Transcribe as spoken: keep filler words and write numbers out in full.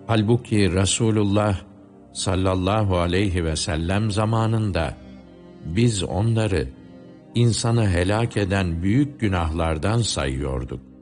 Halbuki Resulullah sallallahu aleyhi ve sellem zamanında biz onları insanı helak eden büyük günahlardan sayıyorduk.